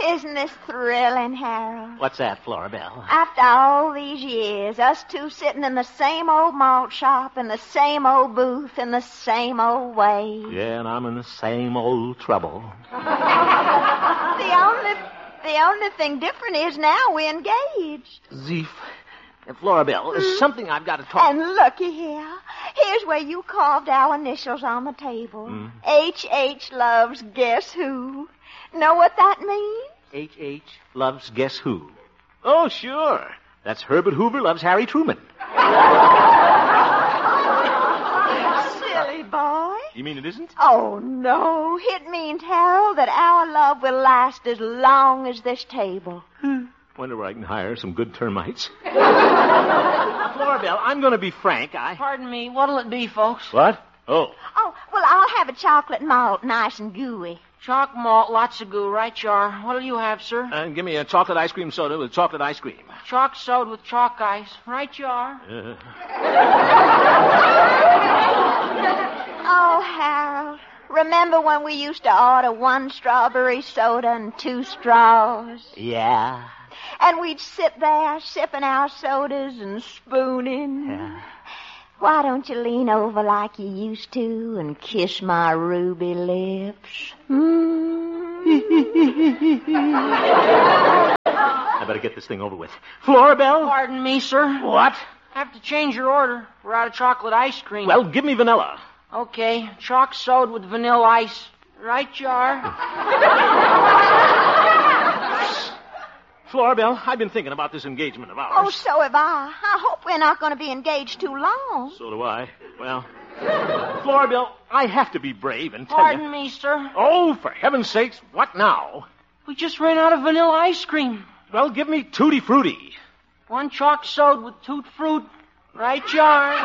Isn't this thrilling, Harold? What's that, Florabelle? After all these years, us two sitting in the same old malt shop, in the same old booth, in the same old way. Yeah, and I'm in the same old trouble. The only thing different is now we're engaged. Zeef. Florabelle, there's something I've got to talk... And looky here. Here's where you carved our initials on the table. H.H. loves guess who. Know what that means? H.H. loves guess who? Oh, sure. That's Herbert Hoover loves Harry Truman. Silly boy. You mean it isn't? Oh, no. It means, Harold, that our love will last as long as this table. Wonder where I can hire some good termites. Florabelle, I'm going to be frank. Pardon me, what'll it be, folks? What? Oh. Oh, well, I'll have a chocolate malt, nice and gooey. Chalk malt, lots of goo, right, you are. What'll you have, sir? Give me a chocolate ice cream soda with chocolate ice cream. Chalk soda with chalk ice, right, you are. Oh, Harold, remember when we used to order 1 strawberry soda and 2 straws? Yeah. And we'd sit there sipping our sodas and spooning. Yeah. Why don't you lean over like you used to and kiss my ruby lips? I better get this thing over with. Florabelle? Pardon me, sir. What? I have to change your order. We're out of chocolate ice cream. Well, give me vanilla. Okay, chalk soda with vanilla ice. Right, you are. Florabelle, I've been thinking about this engagement of ours. Oh, so have I. I hope we're not going to be engaged too long. So do I. Well, Florabelle, I have to be brave and tell Pardon me, sir. Oh, for heaven's sakes, what now? We just ran out of vanilla ice cream. Well, give me Tutti Frutti. 1 chalk soda with toot fruit. Right, you are.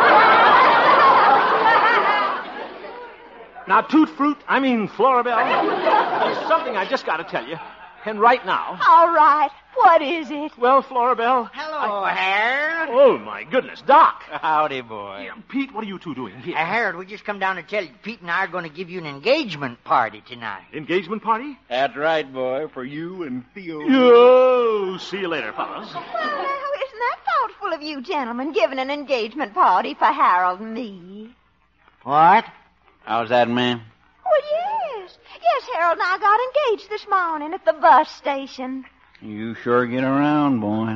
Now, toot fruit, I mean Florabelle. There's something I just got to tell you. And right now. All right. What is it? Well, Florabelle. Hello, Harold. Oh, my goodness. Doc. Howdy, boy. Yeah, Pete, what are you two doing here? Harold, we just come down to tell you Pete and I are going to give you an engagement party tonight. Engagement party? That's right, boy, for you and Theo. Oh, see you later, fellas. Well, now, isn't that thoughtful of you gentlemen, giving an engagement party for Harold and me? What? How's that, man? Well, yes. Yes, Harold and I got engaged this morning at the bus station. You sure get around, boy.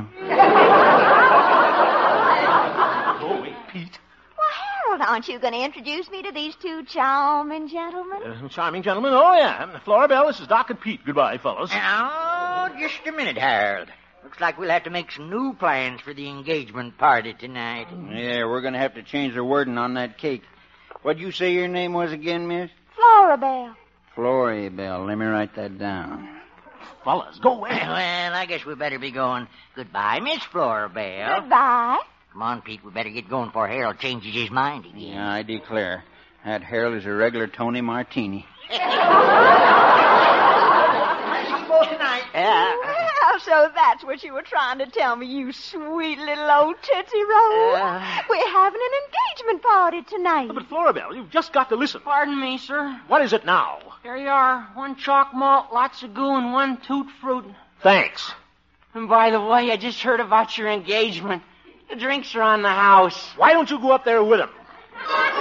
Oh, wait, Pete. Well, Harold, aren't you going to introduce me to these 2 charming gentlemen? Charming gentlemen. Oh, yeah. Florabelle, this is Doc and Pete. Goodbye, fellas. Oh, just a minute, Harold. Looks like we'll have to make some new plans for the engagement party tonight. Yeah, we're going to have to change the wording on that cake. What'd you say your name was again, miss? Florabelle. Florabelle. Let me write that down. Fellas, go away. Well, I guess we better be going. Goodbye, Miss Florabelle. Goodbye. Come on, Pete, we better get going before Harold changes his mind again. Yeah, I declare. That Harold is a regular Tony Martini. See you both tonight. Well, so that's what you were trying to tell me, you sweet little old Tootsie Roll. We're having an engagement party tonight. But, Florabelle, you've just got to listen. Pardon me, sir. What is it now? Here you are. 1 chalk malt, lots of goo, and 1 toot fruit. Thanks. And by the way, I just heard about your engagement. The drinks are on the house. Why don't you go up there with him?